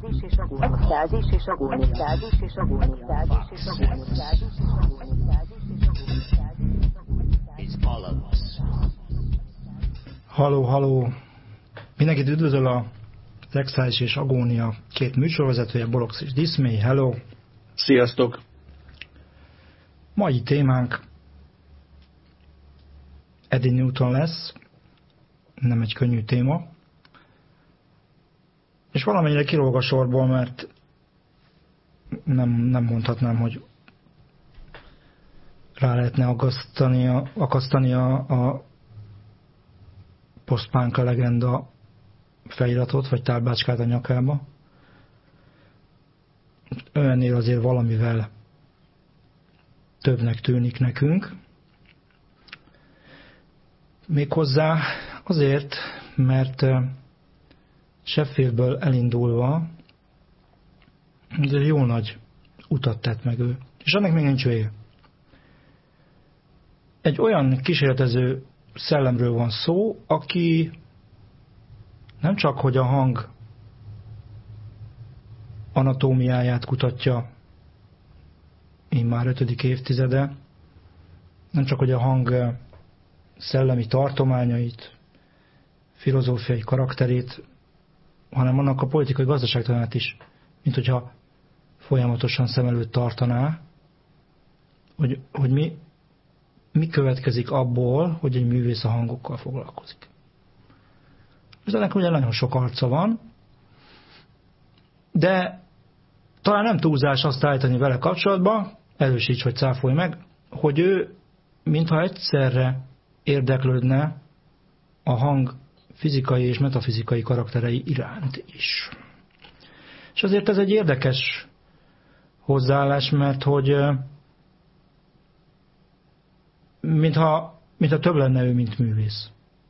Halló. Mindenkit üdvözöl az Extárzis és Agónia két műsorvezetője, Borox és Diszmély. Hello! Sziasztok! Mai témánk Eddie Newton lesz, nem egy könnyű téma, és valamennyire kilóg a sorból, mert nem mondhatnám, hogy rá lehetne akasztani a post-punk legenda feliratot, vagy tárbácskát a nyakába. Önnél azért valamivel többnek tűnik nekünk. Méghozzá azért, mert Sheffieldből elindulva jó nagy utat tett meg ő. És annak még nincs vége. Egy olyan kísérletező szellemről van szó, aki nem csak, hogy a hang anatómiáját kutatja immár 5. évtizede, nem csak, hogy a hang szellemi tartományait, filozófiai karakterét, hanem annak a politikai gazdaságtanát is, mint hogyha folyamatosan szem előtt tartaná, hogy mi következik abból, hogy egy művész a hangokkal foglalkozik. És ennek ugye nagyon sok arca van, de talán nem túlzás azt állítani vele kapcsolatban, erősíts, hogy cáfolj meg, hogy ő mintha egyszerre érdeklődne a hang fizikai és metafizikai karakterei iránt is. És azért ez egy érdekes hozzáállás, mert hogy mintha több lenne ő, mint művész.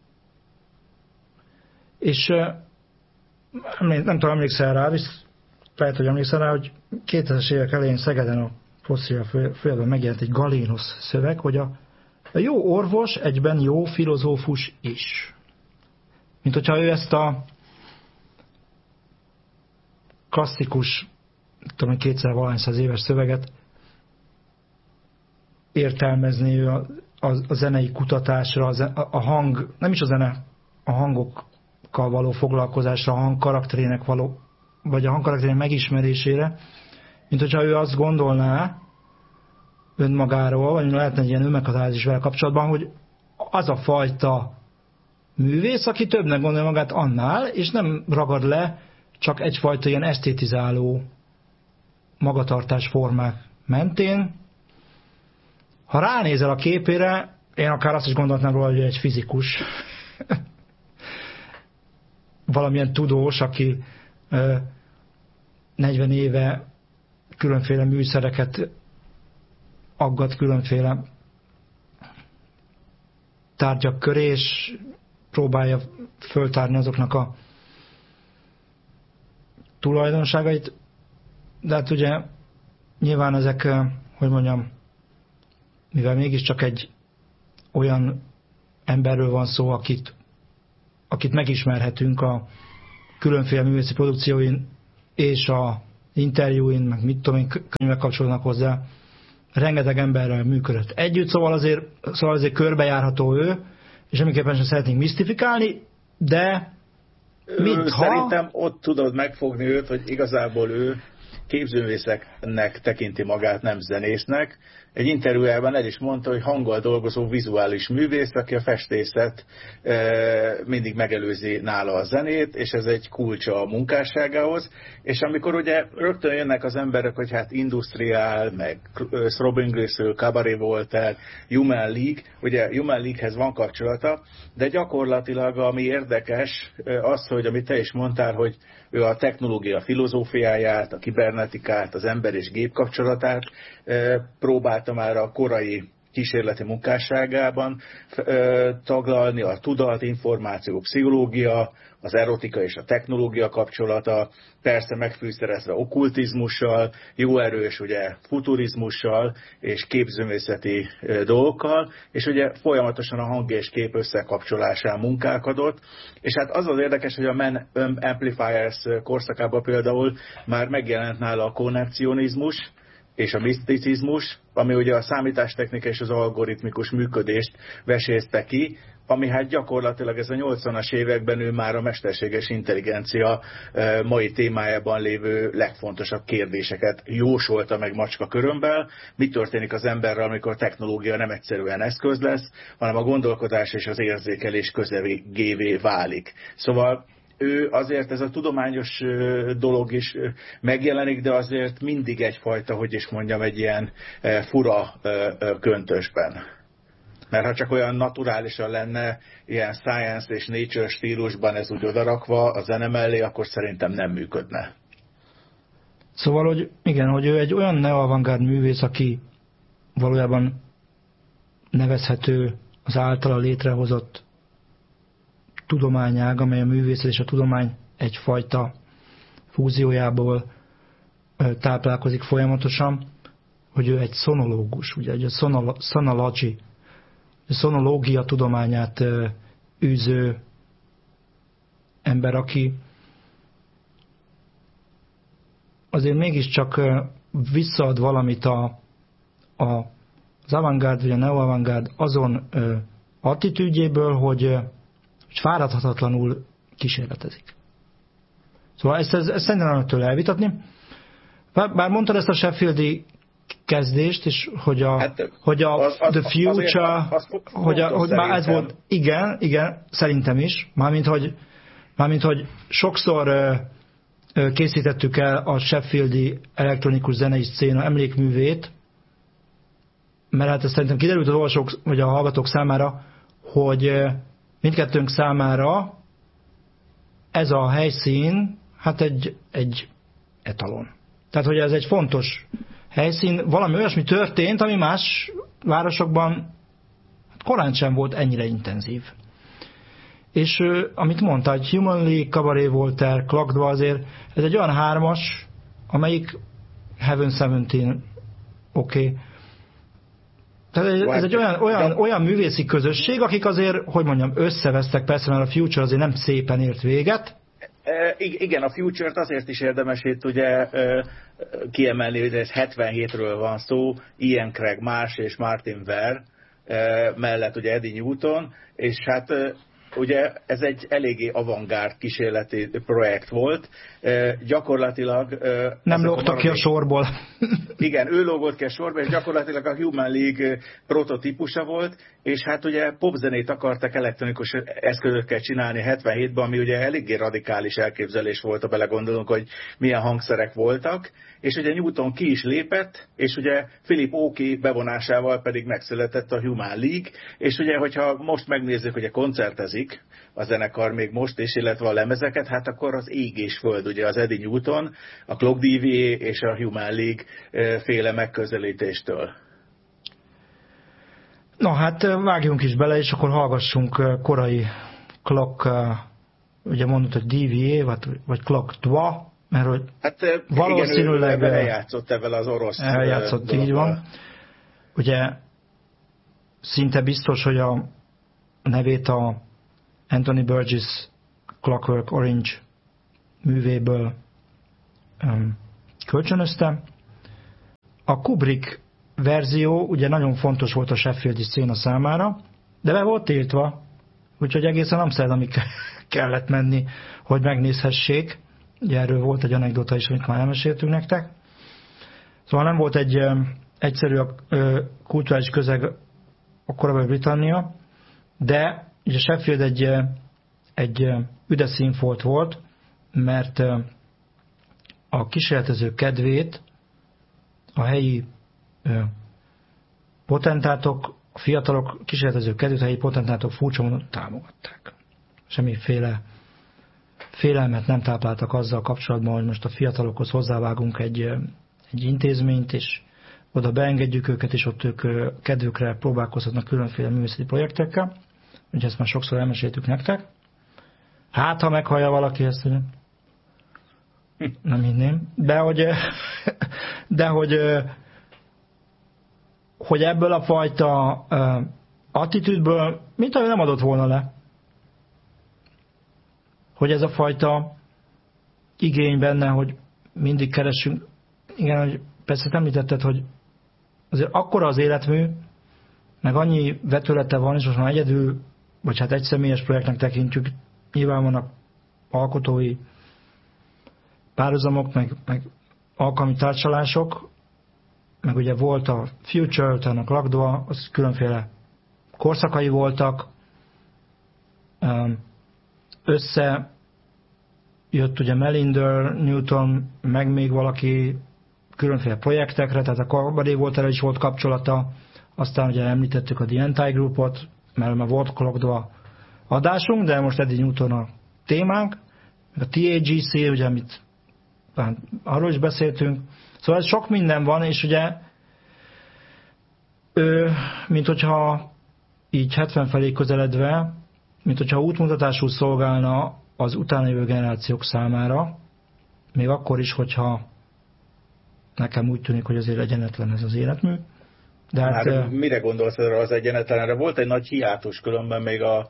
És nem tudom, emlékszel rá, lehet, hogy emlékszel rá, hogy 2000-es évek elején Szegeden a Fosszília Főjelben megjelent egy Galénosz szöveg, hogy a jó orvos egyben jó filozófus is. Mint hogyha ő ezt a klasszikus, tudom, 200 éves szöveget értelmezni ő a zenei kutatásra, a hang, nem is a zene, a hangokkal való foglalkozásra, a hang karakterének való, vagy a hang karakterének megismerésére, mint hogyha ő azt gondolná önmagáról, vagy lehetne egy ilyen önmeghatározás vele kapcsolatban, hogy az a fajta művész, aki többnek gondolja magát annál, és nem ragad le csak egyfajta ilyen esztétizáló magatartás formák mentén. Ha ránézel a képére, én akár azt is gondolhatnám róla, hogy egy fizikus, valamilyen tudós, aki 40 éve különféle műszereket aggat különféle tárgyak köré, és próbálja föltárni azoknak a tulajdonságait. De hát ugye nyilván ezek, hogy mondjam, mivel mégiscsak egy olyan emberről van szó, akit megismerhetünk a különféle művészi produkcióin és a interjúin, meg mit tudom én, könyvek kapcsolódnak hozzá, rengeteg emberrel működött együtt, szóval azért körbejárható ő, és amiképpen sem szeretnénk misztifikálni, de Szerintem ott tudod megfogni őt, hogy igazából ő képzőművészeknek tekinti magát, nem zenésznek. Egy interjújában el is mondta, hogy hanggal dolgozó vizuális művész, aki a festészet mindig megelőzi nála a zenét, és ez egy kulcsa a munkásságához. És amikor ugye rögtön jönnek az emberek, hogy hát industriál, meg Robin Gristle, Cabaret Voltaire, Human League, ugye Human League-hez van kapcsolata, de gyakorlatilag ami érdekes az, hogy amit te is mondtál, hogy ő a technológia filozófiáját, a kibernetikát, az ember és gép kapcsolatát próbálta már a korai kísérleti munkásságában taglalni, a tudat, információ, pszichológia, az erotika és a technológia kapcsolata, persze megfűszerezve okkultizmussal, jó erős ugye futurizmussal és képzőművészeti dolgokkal, és ugye folyamatosan a hang és kép összekapcsolásán munkálkodott, és hát az az érdekes, hogy a Man Amplifiers korszakában például már megjelent nála a koncepcionizmus és a miszticizmus, ami ugye a számítástechnika és az algoritmikus működést vesézte ki, ami hát gyakorlatilag ez a 80-as években ő már a mesterséges intelligencia mai témájában lévő legfontosabb kérdéseket jósolta meg macska körömben. Mi történik az emberrel, amikor technológia nem egyszerűen eszköz lesz, hanem a gondolkodás és az érzékelés közegévé válik. Szóval ő azért ez a tudományos dolog is megjelenik, de azért mindig egyfajta, hogy is mondjam, egy ilyen fura köntösben. Mert ha csak olyan naturálisan lenne, ilyen science és nature stílusban ez úgy odarakva a zene mellé, akkor szerintem nem működne. Szóval, hogy igen, hogy ő egy olyan neo-avantgárd művész, aki valójában nevezhető az általa létrehozott tudományág, amely a művészet és a tudomány egyfajta fúziójából táplálkozik folyamatosan, hogy ő egy szonológus, ugye egy sonology, a szonológia tudományát űző ember, aki azért mégiscsak visszaad valamit az avantgárd vagy a neo-avantgárd azon attitűdjéből, hogy fáradhatatlanul kísérletezik. Szóval ezt szerintem nem tőle elvitatni. Bár mondtad ezt a Sheffieldi kezdést, és hogy The Future, hogy már ez volt, igen, szerintem is, mármint, hogy sokszor készítettük el a Sheffieldi elektronikus zenei szcéna emlékművét, mert hát ez szerintem kiderült az olvasók, vagy a hallgatók számára, hogy mindkettőnk számára ez a helyszín, hát egy etalon. Tehát, hogy ez egy fontos helyszín, valami olyasmi történt, ami más városokban korán sem volt ennyire intenzív. És amit mondta, hogy Human League, Cabaret Voltaire, Clock azért, ez egy olyan hármas, amelyik Heaven 17, oké. Tehát ez egy olyan művészi közösség, akik azért, hogy mondjam, összevesztek, persze, mert a Future azért nem szépen ért véget. Igen, a Future-t azért is érdemes itt ugye kiemelni, hogy ez 77-ről van szó, Ian Craig Marsh és Martin Ware mellett ugye Eddie Newton, és hát ugye ez egy eléggé avantgárd kísérleti projekt volt. Gyakorlatilag... Nem lógtak ki a sorból. Igen, ő lógott ki a sorból, és gyakorlatilag a Human League prototípusa volt, és hát ugye popzenét akartak elektronikus eszközökkel csinálni 77-ben, ami ugye eléggé radikális elképzelés volt, ha belegondolunk, hogy milyen hangszerek voltak, és ugye Newton ki is lépett, és ugye Philip Oakey bevonásával pedig megszületett a Human League, és ugye, hogyha most megnézzük, hogy koncertezik a zenekar még most is, illetve a lemezeket, hát akkor az ég és föld, ugye az Eddie Newton, a Clock DVA és a Human League féle megközelítéstől. Na hát vágjunk is bele, és akkor hallgassunk korai Clock, ugye mondod, hogy DVA, vagy Clock 2, mert hogy hát, valószínűleg igen, eljátszott ezzel az orosz eljátszott, így van. Ugye szinte biztos, hogy a nevét a Anthony Burgess Clockwork Orange művéből kölcsönözte. A Kubrick verzió ugye nagyon fontos volt a Sheffieldi szcéna számára, de be volt tiltva, úgyhogy egészen Amsterdamig kellett menni, hogy megnézhessék. Ugye erről volt egy anekdota is, amit már elmeséltünk nektek. Szóval nem volt egy egyszerű kulturális közeg a korábbi Britannia, de ugye Sheffield egy üdes színfolt volt, mert a kísérletező kedvét a helyi potentátok, a fiatalok kísérletező kedvét a helyi potentátok furcsa módon támogatták. Semmiféle félelmet nem tápláltak azzal kapcsolatban, hogy most a fiatalokhoz hozzávágunk egy intézményt, és oda beengedjük őket, és ott ők kedvükre próbálkozhatnak különféle művészeti projektekkel. Ugye ezt már sokszor elmeséltük nektek. Hát, ha meghallja valaki ezt, hogy nem hinném. De hogy ebből a fajta attitűdből mint ahogy nem adott volna le. Hogy ez a fajta igény benne, hogy mindig keressünk. Igen, hogy persze említetted, hogy azért akkora az életmű, meg annyi vetülete van, és most már egyedül, vagy hát egy személyes projektnek tekintjük, nyilván vannak alkotói párhuzamok, meg alkalmi tárcsalások, meg ugye volt a Future, utána a Lakdva, az különféle korszakai voltak, összejött ugye Melinder, Newton, meg még valaki különféle projektekre, tehát a Kabadé volt, erre is volt kapcsolata, aztán ugye említettük a The Anti-Groupot, mert már volt Lakdva adásunk, de most Eddie Newton a témánk, a TAGC, ugye, amit arról is beszéltünk. Szóval ez sok minden van, és ugye mint hogyha így 70 felé közeledve, mint hogyha útmutatásul szolgálna az utána jövő generációk számára, még akkor is, hogyha nekem úgy tűnik, hogy azért egyenetlen ez az életmű. De hát, mire gondolsz erre az egyenetlenre? Volt egy nagy hiátus különben még a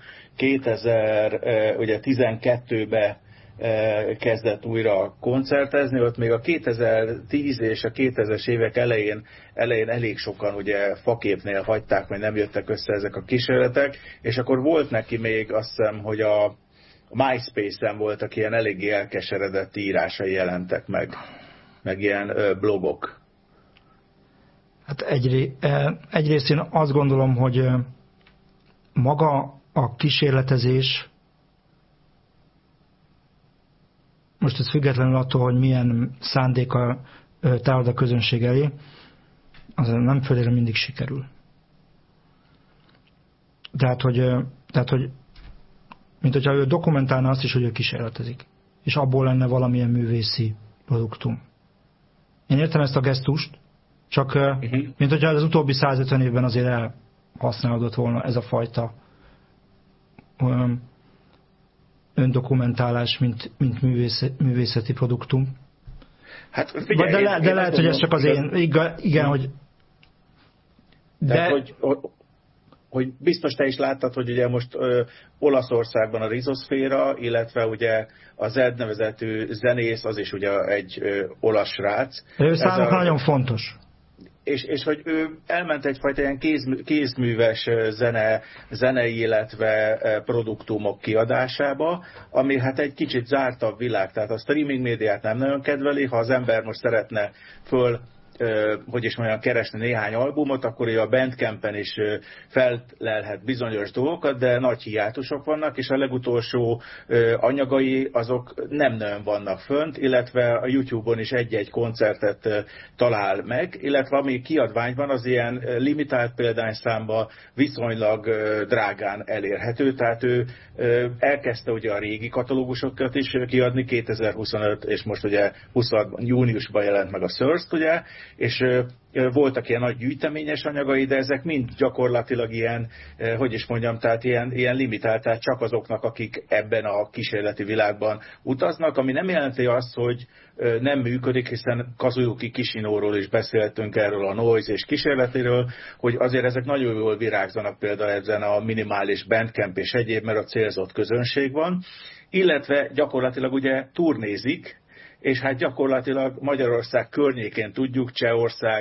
2012-ben kezdett újra koncertezni, ott még a 2010 és a 2000-es évek elején elég sokan ugye faképnél hagyták, vagy nem jöttek össze ezek a kísérletek, és akkor volt neki még azt hiszem, hogy a MySpace-en voltak ilyen eléggé elkeseredett írásai jelentek meg ilyen blogok. Hát egyrészt én azt gondolom, hogy maga a kísérletezés, most ez függetlenül attól, hogy milyen szándéka tárad a közönség elé, az nem fölére mindig sikerül. Tehát, hogy mint hogyha ő dokumentálna azt is, hogy ő kísérletezik. És abból lenne valamilyen művészi produktum. Én értem ezt a gesztust, csak mint hogyha az utóbbi 150 évben azért elhasználódott volna ez a fajta öndokumentálás, mint művészeti produktum. Hát figyelj, de lehet, hogy ez csak az én... Igen, hogy... De... hogy biztos te is láttad, hogy ugye most Olaszországban a Rizoszféra, illetve ugye a Zed nevezetű zenész, az is ugye egy olasz srác. Ő számukra nagyon fontos. És hogy ő elment egyfajta ilyen kézműves zenei, illetve produktumok kiadásába, ami hát egy kicsit zártabb világ, tehát a streaming médiát nem nagyon kedveli, ha az ember most szeretne keresni néhány albumot, akkor a Bandcampen is fellelhet bizonyos dolgokat, de nagy hiátusok vannak, és a legutolsó anyagai azok nem nagyon vannak fönt, illetve a YouTube-on is egy-egy koncertet talál meg, illetve ami kiadványban az ilyen limitált példányszámban viszonylag drágán elérhető, tehát ő elkezdte ugye a régi katalógusokat is kiadni, 2025 és most ugye 26 júniusban jelent meg a Thirst, ugye, és voltak ilyen nagy gyűjteményes anyagai, de ezek mind gyakorlatilag ilyen, tehát ilyen limitált, tehát csak azoknak, akik ebben a kísérleti világban utaznak, ami nem jelenti azt, hogy nem működik, hiszen Kazuyuki Kishinóról is beszéltünk, erről a Noise és kísérletéről, hogy azért ezek nagyon jól virágzanak például ezen a minimális Bandcamp és egyéb, mert a célzott közönség van, illetve gyakorlatilag ugye turnézik, és hát gyakorlatilag Magyarország környékén tudjuk, Csehország,